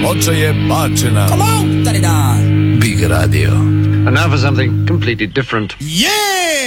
Ploča je bačena. Come on, Big Radio. And now for something completely different. Yeah!